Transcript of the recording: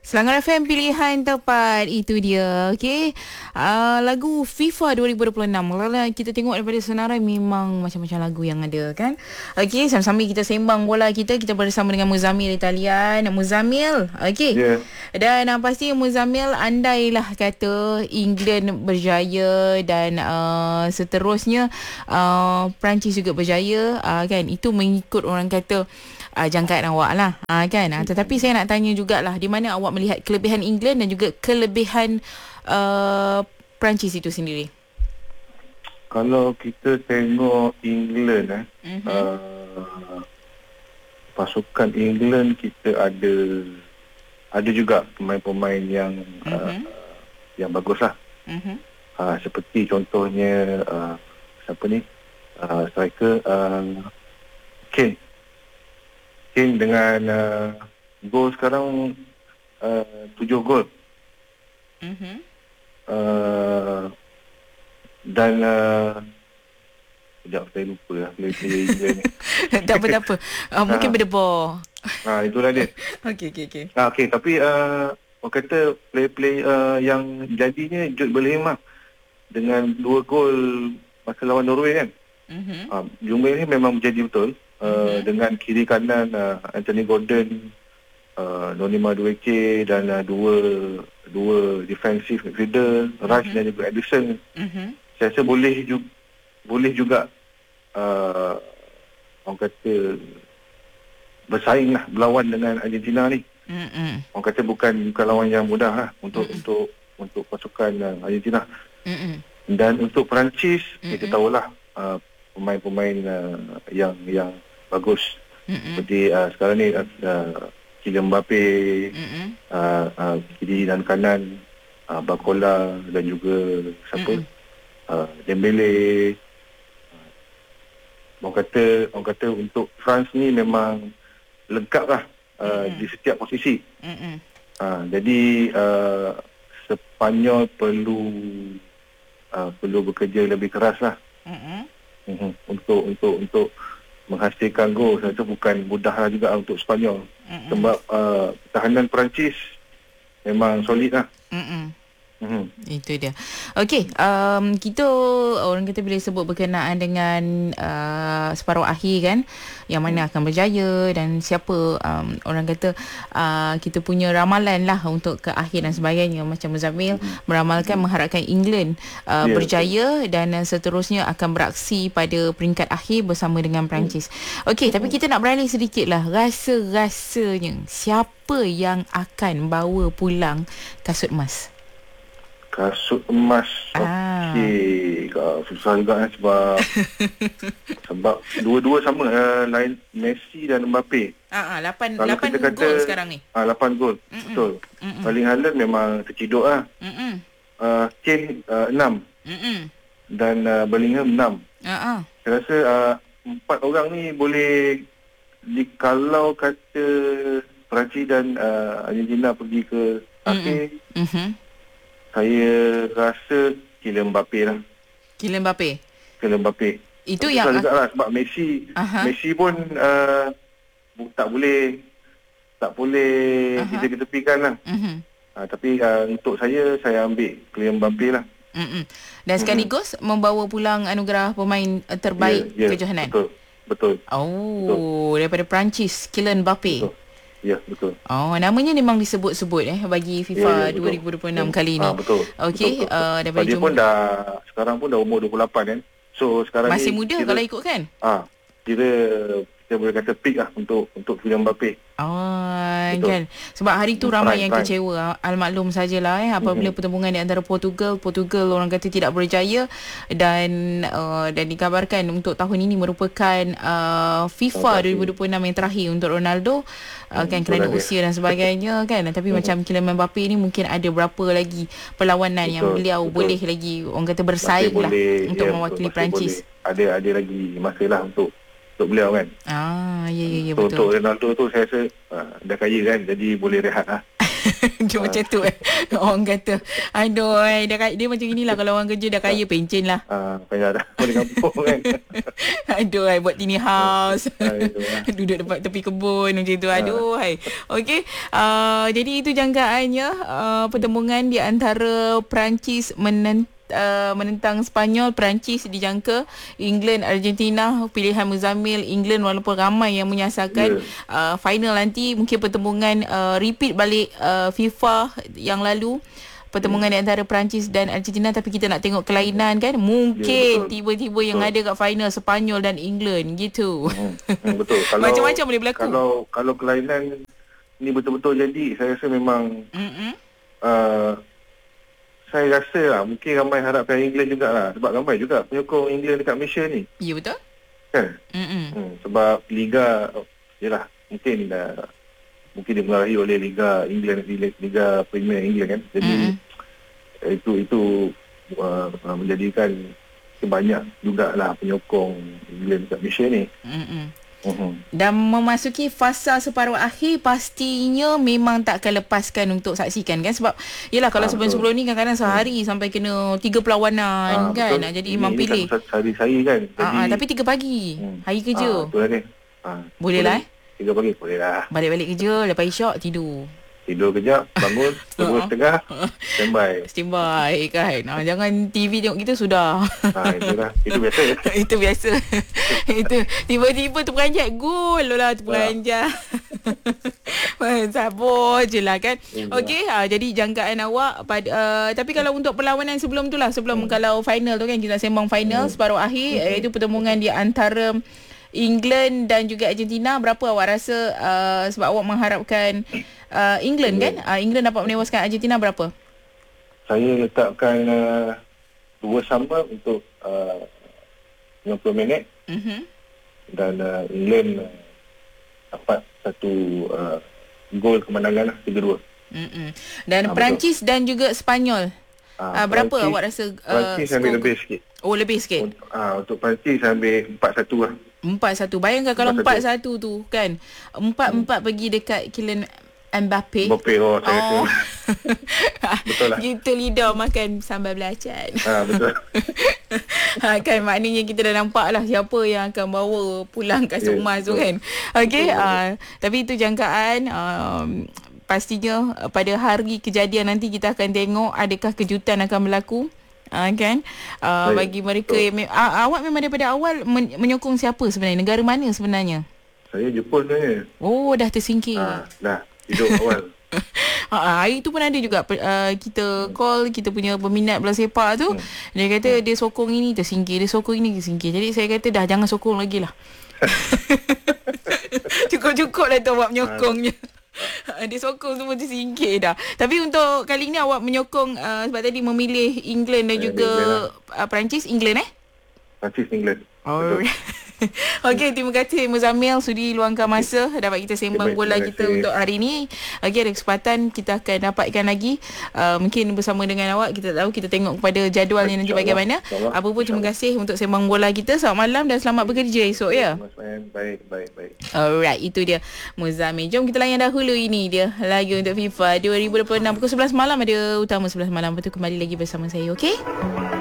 Selangor FM pilihan tepat itu dia. Okey. Lagu FIFA 2026. Kalau kita tengok daripada senarai memang macam-macam lagu yang ada kan. Okey, sambil-sambil kita sembang bola kita bersama dengan Muzammil di talian. Muzammil, okey. Ya. Dan pasti Muzammil andailah kata England berjaya dan seterusnya Perancis juga berjaya kan. Itu mengikut orang kata jangkaan awak lah kan. Tetapi saya nak tanya jugalah, di mana awak melihat kelebihan England dan juga kelebihan Perancis itu sendiri? Kalau kita tengok England pasukan England kita ada juga pemain-pemain yang bagus lah. Seperti contohnya siapa ni, striker Kane dengan gol sekarang 7 gol. Dan sekejap saya lupa lah player England ni. Tak apa. Mungkin berdebor. Itulah dia. Okey. Okey, tapi orang kata player yang jadinya Jude Bellingham dengan 2 gol masa lawan Norway kan. Jumlah ni memang menjadi betul. Dengan kiri kanan Anthony Gordon, Noni Madueke dan dua defensive midfielder, Rice dan juga Edison. Saya rasa boleh juga orang kata bersaing lah, berlawan dengan Argentina ni. Orang kata bukan lawan yang mudah lah untuk pasukan Argentina. Dan untuk Perancis, kita tahulah pemain-pemain yang bagus. Seperti sekarang ni Kylian Mbappe, kiri dan kanan Barcola dan juga Dembele. Orang kata untuk France ni memang lengkap lah di setiap posisi. Jadi Sepanyol perlu bekerja lebih keras lah untuk menghasilkan gol. Saya rasa bukan mudah lah juga untuk Sepanyol. Sebab pertahanan Perancis memang solid lah. Itu dia. Okey, kita orang kata bila sebut berkenaan dengan separuh akhir kan, yang mana akan berjaya dan siapa orang kata kita punya ramalan lah untuk ke akhir dan sebagainya. Macam Muzammil meramalkan mengharapkan England berjaya dan seterusnya akan beraksi pada peringkat akhir bersama dengan Perancis. Okey, tapi kita nak beralih sedikit lah. Rasa-rasanya siapa yang akan bawa pulang kasut emas? Kasut emas. Okey, susah juga sebab dua-dua sama, lain Messi dan Mbappe. 8 gol sekarang ni. 8 gol. Betul. Paling Haaland memang terciduk lah. Kane 6. Dan Bellingham 6. Saya rasa 4 orang ni boleh kalau kata Perancis dan Argentina pergi ke akhir, saya rasa Kylian Mbappe lah. Kylian Mbappe. Itu susah yang juga lah sebab Messi pun tak boleh diketepikan lah. Tapi untuk saya ambil Kylian Mbappe lah. Dan sekaligus membawa pulang anugerah pemain terbaik kejohanan. Betul. Betul. Daripada Perancis, Kylian Mbappe. Betul. Ya, betul. Namanya memang disebut-sebut bagi FIFA 2026 kali ni. Betul. Okey, daripada dia pun sekarang pun dah umur 28 kan. So sekarang masih ni muda kalau ikut kan? Kira kita boleh kata peak lah untuk Kylian Mbappe. Kan. Sebab hari tu ramai yang kecewa. Almaklum sajalah apabila pertembungan di antara Portugal orang kata tidak berjaya dan dikabarkan untuk tahun ini merupakan FIFA 2026 yang terakhir untuk Ronaldo kan, kerana usia dan sebagainya kan. Tapi macam Kylian Mbappe ni mungkin ada berapa lagi perlawanan yang beliau boleh lagi orang kata bersaing lah untuk mewakili Perancis. Ada lagi masa lah untuk beliau kan. Ya betul. Untuk Ronaldo tu saya rasa dah kaya kan, jadi boleh rehat lah. Dia macam tu orang kata. Aduh, dia macam inilah kalau orang kerja dah kaya pencen lah. Kaya dah boleh kampung kan. Aduh, buat tiny house. Duduk dekat tepi kebun macam tu. Aduh, okey. Jadi itu jangkaannya pertembungan di antara Perancis menentang Sepanyol. Perancis dijangka, England Argentina, pilihan Muzamil England walaupun ramai yang menyasarkan final nanti mungkin pertembungan repeat balik FIFA yang lalu, pertembungan di antara Perancis dan Argentina, tapi kita nak tengok kelainan kan, mungkin tiba-tiba yang ada kat final Sepanyol dan England gitu. Betul. Macam-macam boleh berlaku. Kalau kelainan ni betul-betul jadi, saya rasa memang saya rasa lah mungkin ramai harapkan England jugalah, sebab ramai juga penyokong England dekat Malaysia ni. Ya, betul. Kan? Sebab Liga yalah, mungkin dimulai oleh Liga England, Liga Premier England kan. Jadi itu menjadikan banyak jugalah penyokong England dekat Malaysia ni. Dan memasuki fasa separuh akhir, pastinya memang tak akan lepaskan untuk saksikan kan, sebab yelah kalau sebelum-sebelum ni kadang-kadang sehari sampai kena 3 perlawanan kan, nak jadi imam pilih sehari-hari kan. Tapi 3 pagi hari kerja betul lah ni. Boleh lah 3 pagi boleh lah. Balik-balik kerja, lepas isyak tidur kejap, bangun pukul setengah, standby kan. Jangan TV tengok kita sudah. Itulah, itu biasa. Itu biasa. Itu tiba-tiba terperanjat gol lah, terperanjat. Sabar je lah kan. Okey, jadi jangkaan awak tapi kalau untuk perlawanan sebelum tu lah, kalau final tu kan, kita sembang final separuh akhir, iaitu pertembungan di antara England dan juga Argentina. Berapa awak rasa, sebab awak mengharapkan England kan, England dapat menewaskan Argentina, berapa? Saya letakkan 2 sama untuk 90 minit. Dan England dapat satu gol kemenangan lah, 3-2. Dan Perancis dan juga Sepanyol, berapa Perancis, awak rasa? Perancis ambil lebih sikit. Lebih sikit. Untuk Perancis ambil 4-1 lah. 4-1. Bayangkan kalau 4-1 tu kan, 4-4 pergi dekat Kylian Mbappe. Saya rasa. Betul lah. Kita lidah makan sambal belacan. Betul. Kan maknanya kita dah nampak lah siapa yang akan bawa pulang kat Sumas tu kan. Okey, tapi itu jangkaan. Pastinya pada hari kejadian nanti kita akan tengok adakah kejutan akan berlaku. Kan, bagi mereka yang awak memang daripada awal menyokong siapa sebenarnya, negara mana sebenarnya? Saya Jepun sebenarnya. Dah tersingkir. Dah hidup awal. Hari tu pun ada juga kita call kita punya peminat bola sepak tu. Dia kata dia sokong ini tersingkir, dia sokong ini tersingkir. Jadi saya kata dah jangan sokong lagi lah. Cukup-cukup lah tu awak menyokongnya. Dia sokong semua tersingkir dah. Tapi untuk kali ni awak menyokong sebab tadi memilih England dan juga Perancis. England Perancis, England. Okey, terima kasih Muzamil sudi luangkan masa dapat kita sembang bola kita untuk hari ni. Okey, ada kesempatan kita akan dapatkan lagi mungkin bersama dengan awak. Kita tahu, kita tengok kepada jadualnya nanti bagaimana. Apa pun terima kasih untuk sembang bola kita. Selamat malam dan selamat bekerja esok ya. Baik. Alright, itu dia Muzamil. Jom kita layan dahulu, ini dia lagu untuk FIFA 2026 pukul 11 malam, ada utama 11 malam. Lepas tu kembali lagi bersama saya, okey?